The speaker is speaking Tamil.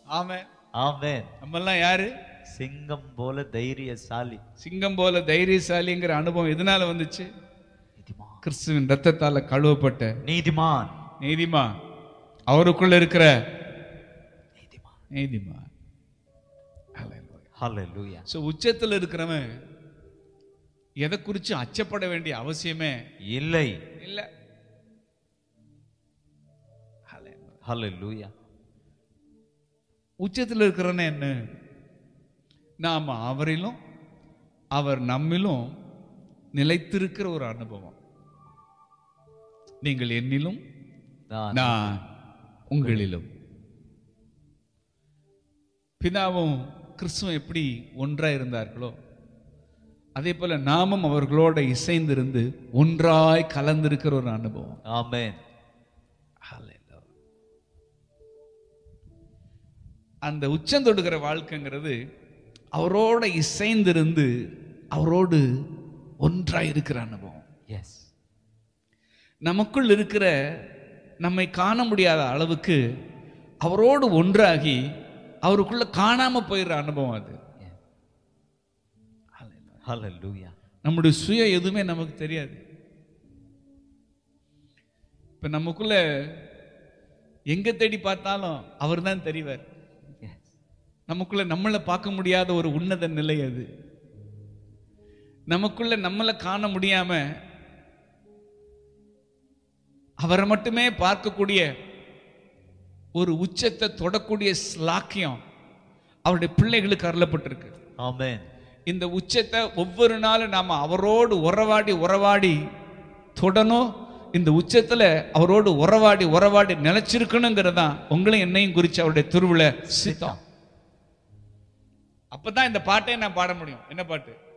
ஆமென் ஆமென். நம்ம எல்லாம் யாரு? சிங்கம் போல தைரியசாலி. சிங்கம் போல தைரியசாலிங்கிற அனுபவம் எதனால வந்துச்சு? கிறிஸ்துவின் ரத்தத்தால கழுவப்பட்ட நீதிமான். நீதிமான், அவருக்குள்ள இருக்கிற நீதிமான். ஹல்லேலூயா. சோ உச்சத்துல இருக்கிறவன் எதை குறிச்சு அச்சப்பட வேண்டிய அவசியமே இல்லை. இல்ல. ஹல்லேலூயா. உச்சத்தில் இருக்கிறவன என்ன? நாம அவரிலும் அவர் நம்மிலும் நிலைத்திருக்கிற ஒரு அனுபவம். நீங்கள் என்னிலும் நான் உங்களிலும். பிதாவும் கிறிஸ்துவும் எப்படி ஒன்றாய் இருந்தார்களோ அதே போல நாமும் அவர்களோட இசைந்திருந்து ஒன்றாய் கலந்திருக்கிற ஒரு அனுபவம். ஆமென். அந்த உச்சம் தொடுகிற வாழ்க்கைங்கிறது அவரோட இசைந்திருந்து அவரோடு ஒன்றாய் இருக்கிற அனுபவம். எஸ். நமக்குள் இருக்கிற நம்மை காண முடியாத அளவுக்கு அவரோடு ஒன்றாகி அவருக்குள்ள காணாம போயிடுற அனுபவம் அது. ஹல்லேலூயா. நம்முடைய சுய எதுவுமே நமக்கு தெரியாது. இப்ப நமக்குள்ள எங்க தேடி பார்த்தாலும் அவர் தான் தெரிவார். நமக்குள்ள நம்மளை பார்க்க முடியாத ஒரு உன்னத நிலை அது. நமக்குள்ள நம்மளை காண முடியாம அவரை மட்டுமே பார்க்கக்கூடிய ஒரு உச்சத்தை தொடக்கூடிய ஸ்லாக்கியம் அவருடைய பிள்ளைகளுக்கு அருளப்பட்டிருக்கு. ஆமென். இந்த உச்சத்தை ஒவ்வொரு நாளும் நாம அவரோடு உறவாடி தொடணும். இந்த உச்சத்துல அவரோடு உறவாடி நிலைச்சிருக்கணுங்கிறதான் உங்களையும் என்னையும் குறிச்சு அவருடைய திருவிழா சித்தம். அப்பதான் இந்த பாட்டை நான் பாட முடியும். என்ன பாட்டு?